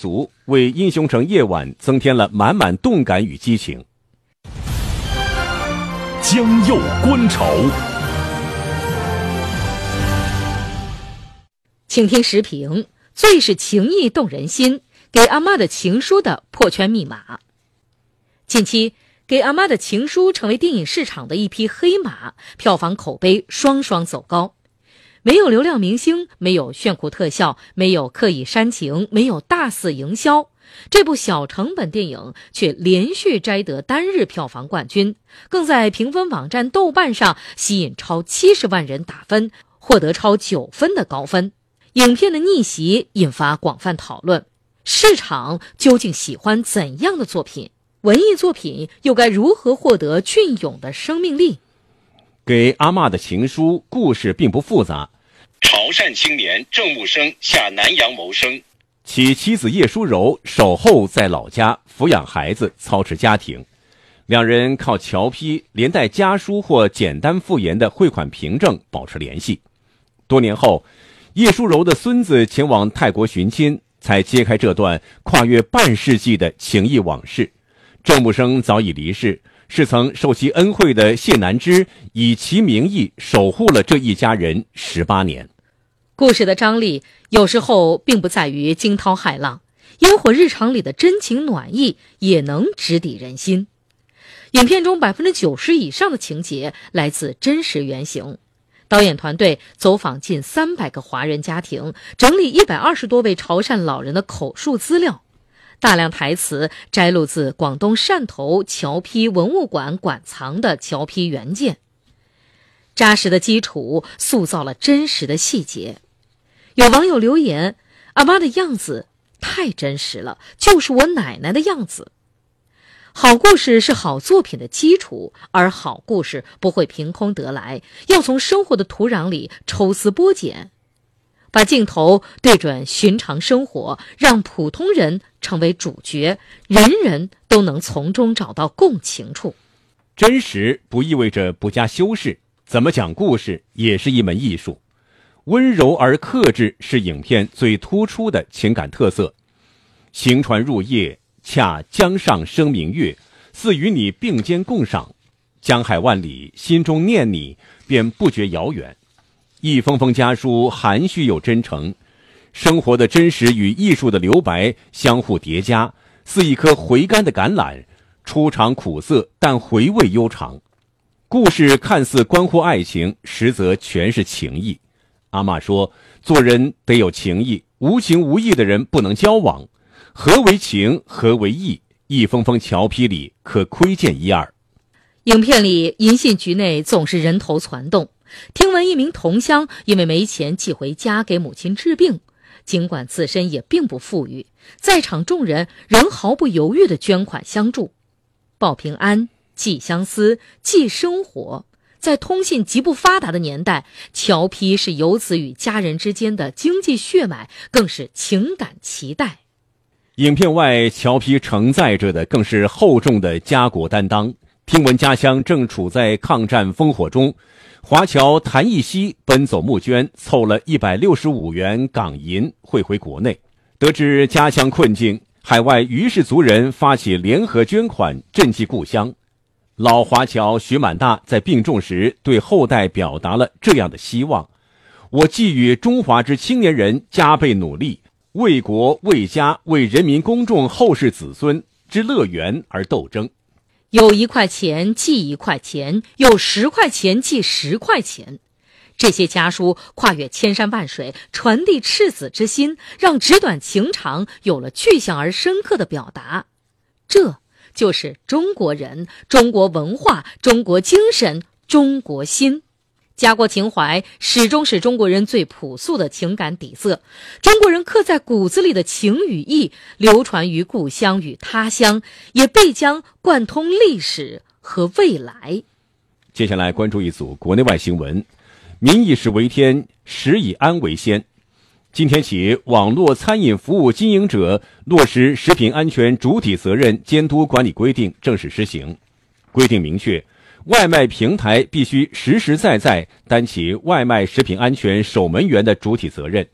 足，为英雄城夜晚增添了满满动感与激情。 江右观潮， 请听时评：最是情意动人心，给阿妈的情书的破圈密码。近期，给阿妈的情书成为电影市场的一匹黑马，票房口碑双双走高。没有流量明星，没有炫酷特效，没有刻意煽情，没有大肆营销，这部小成本电影却连续摘得单日票房冠军，更在评分网站豆瓣上吸引超70万人打分，获得超9分的高分。影片的逆袭引发广泛讨论，市场究竟喜欢怎样的作品？文艺作品又该如何获得隽永的生命力？ 给阿嬷的情书故事并不复杂。 潮汕青年郑木生下南洋谋生， 其妻子叶淑柔守候在老家抚养孩子，操持家庭，两人靠侨批连带家书或简单复言的汇款凭证保持联系。多年后，叶淑柔的孙子前往泰国寻亲，才揭开这段跨越半世纪的情谊往事。郑木生早已离世，是曾受其恩惠的谢南之以其名义守护了这一家人18年。 故事的张力有时候并不在于惊涛骇浪，烟火日常里的真情暖意也能直抵人心。影片中90%以上的情节来自真实原型。导演团队走访近300个华人家庭，整理120多位潮汕老人的口述资料，大量台词摘录自广东汕头侨批文物馆馆藏的侨批原件。扎实的基础塑造了真实的细节。有网友留言：阿妈的样子太真实了，就是我奶奶的样子。好故事是好作品的基础，而好故事不会凭空得来，要从生活的土壤里抽丝剥茧，把镜头对准寻常生活，让普通人成为主角，人人都能从中找到共情处。 真实不意味着不加修饰，怎么讲故事也是一门艺术。温柔而克制是影片最突出的情感特色。行船入夜，恰江上生明月，似与你并肩共赏。江海万里，心中念你，便不觉遥远。一封封家书含蓄又真诚，生活的真实与艺术的留白相互叠加，似一颗回甘的橄榄，初尝苦涩，但回味悠长。故事看似关乎爱情，实则全是情谊。阿嬷说，做人得有情义，无情无义的人不能交往。何为情，何为义？一封封侨批里可窥见一二。 影片里银信局内总是人头攒动，听闻一名同乡因为没钱寄回家给母亲治病，尽管自身也并不富裕，在场众人仍毫不犹豫地捐款相助。报平安，寄相思，寄生活。在通信极不发达的年代，侨批是游子与家人之间的经济血脉，更是情感脐带。 影片外，侨批承载着的更是厚重的家国担当。听闻家乡正处在抗战烽火中，华侨谭义熙奔走募捐，凑了165元港银汇回国内。得知家乡困境，海外余氏族人发起联合捐款，赈济故乡。老华侨徐满大在病重时对后代表达了这样的希望：我寄予中华之青年人加倍努力，为国为家为人民公众后世子孙之乐园而斗争。 有1块钱寄1块钱，有10块钱寄10块钱。这些家书跨越千山万水，传递赤子之心，让纸短情长有了具象而深刻的表达。这就是中国人、中国文化、中国精神、中国心。家国情怀始终是中国人最朴素的情感底色，中国人刻在骨子里的情与义，流传于故乡与他乡，也必将贯通历史和未来。 接下来关注一组国内外新闻。民以食为天，食以安为先。今天起，网络餐饮服务经营者落实食品安全主体责任监督管理规定正式施行。规定明确，外卖平台必须实实在在担起外卖食品安全守门员的主体责任，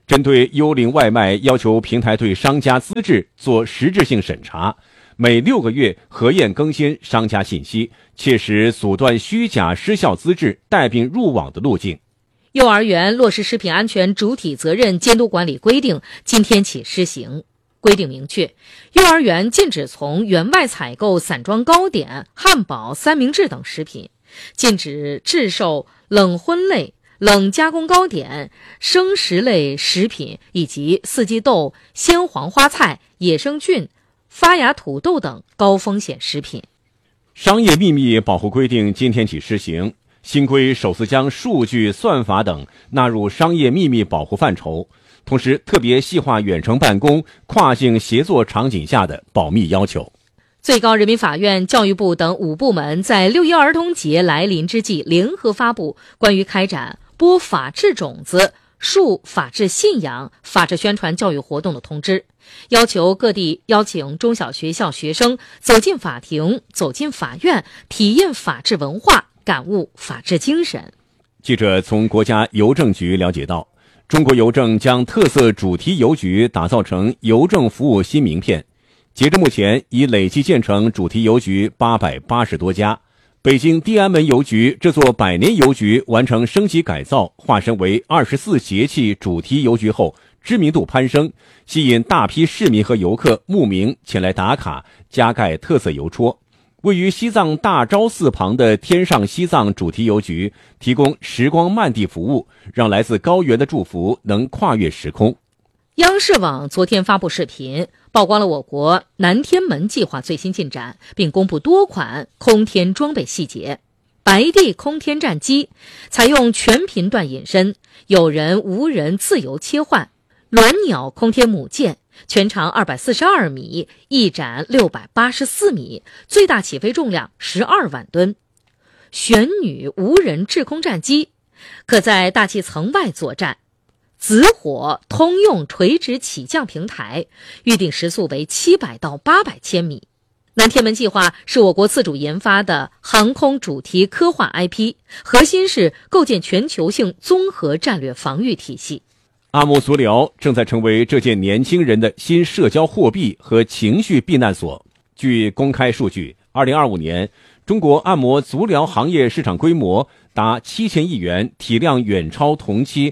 针对幽灵外卖，要求平台对商家资质做实质性审查，每6个月核验更新商家信息，切实阻断虚假失效资质带病入网的路径。 幼儿园落实食品安全主体责任监督管理规定今天起施行。规定明确，幼儿园禁止从园外采购散装糕点、汉堡、三明治等食品，禁止制售冷荤类、冷加工糕点、生食类食品以及四季豆、鲜黄花菜、野生菌、发芽土豆等高风险食品。 商业秘密保护规定今天起施行，新规首次将数据、算法等纳入商业秘密保护范畴，同时特别细化远程办公、跨境协作场景下的保密要求。 最高人民法院、教育部等5部门在6·1儿童节来临之际联合发布关于开展播法治种子、树法治信仰、法治宣传教育活动的通知，要求各地邀请中小学校学生走进法庭、走进法院，体验法治文化，感悟法治精神。 记者从国家邮政局了解到，中国邮政将特色主题邮局打造成邮政服务新名片，截至目前已累计建成主题邮局880多家。北京地安门邮局这座100年邮局完成升级改造，化身为24节气主题邮局后，知名度攀升，吸引大批市民和游客慕名前来打卡，加盖特色邮戳。位于西藏大昭寺旁的天上西藏主题邮局提供时光漫递服务，让来自高原的祝福能跨越时空。 央视网昨天发布视频，曝光了我国南天门计划最新进展，并公布多款空天装备细节。白帝空天战机采用全频段隐身，有人无人自由切换；鸾鸟空天母舰全长242米，翼展684米，最大起飞重量12万吨；玄女无人制空战机可在大气层外作战；紫火通用垂直起降平台预定时速为700到800千米。南天门计划是我国自主研发的航空主题科幻 IP， 核心是构建全球性综合战略防御体系。 阿摩足疗正在成为这届年轻人的新社交货币和情绪避难所。据公开数据，2025年中国按摩足疗行业市场规模达7000亿元，体量远超同期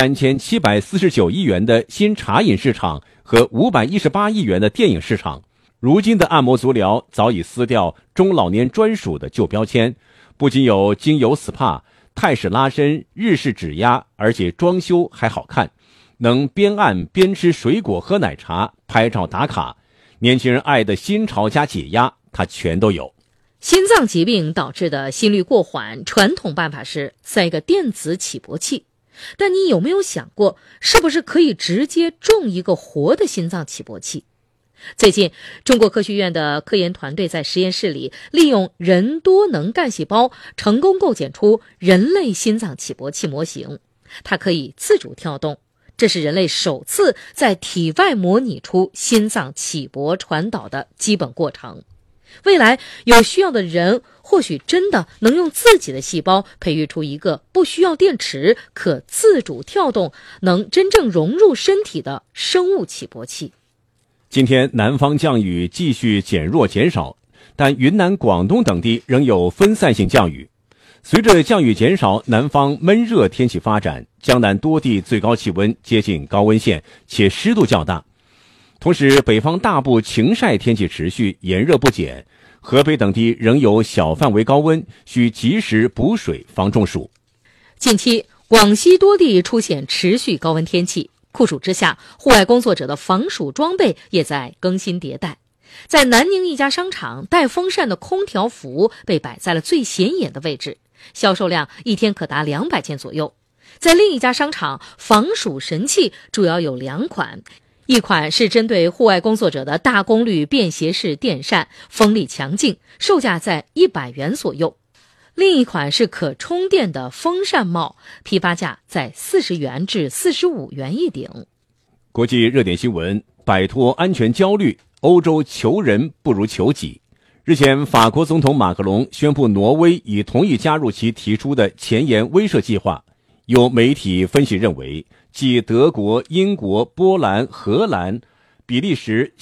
3749亿元的新茶饮市场和518亿元的电影市场。如今的按摩足疗早已撕掉中老年专属的旧标签，不仅有精油 SPA、泰式拉伸、日式指压，而且装修还好看，能边按边吃水果喝奶茶，拍照打卡，年轻人爱的新潮加解压，它全都有。 心脏疾病导致的心率过缓，传统办法是塞个电子起搏器，但你有没有想过，是不是可以直接种一个活的心脏起搏器？最近，中国科学院的科研团队在实验室里利用人多能干细胞，成功构建出人类心脏起搏器模型，它可以自主跳动。这是人类首次在体外模拟出心脏起搏传导的基本过程。未来有需要的人或许真的能用自己的细胞培育出一个不需要电池、可自主跳动、能真正融入身体的生物起搏器。 今天南方降雨继续减弱减少，但云南、广东等地仍有分散性降雨。随着降雨减少，南方闷热天气发展，江南多地最高气温接近高温线，且湿度较大。同时，北方大部晴晒天气持续，炎热不减，河北等地仍有小范围高温，需及时补水防中暑。 近期，广西多地出现持续高温天气，酷暑之下，户外工作者的防暑装备也在更新迭代。在南宁一家商场，带风扇的空调服被摆在了最显眼的位置，销售量一天可达200件左右。在另一家商场，防暑神器主要有2款，一款是针对户外工作者的大功率便携式电扇，风力强劲，售价在100元左右。另一款是可充电的风扇帽，批发价在40元至45元一顶。 国际热点新闻：摆脱安全焦虑，欧洲求人不如求己。日前，法国总统马克龙宣布挪威已同意加入其提出的前沿威慑计划， 有媒体分析认为，继德国、英国、波兰、荷兰、比利时、